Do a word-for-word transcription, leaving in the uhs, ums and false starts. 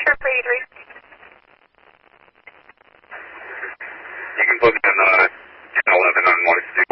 Sharp eighty-three. You can book in uh, ten eleven on one two.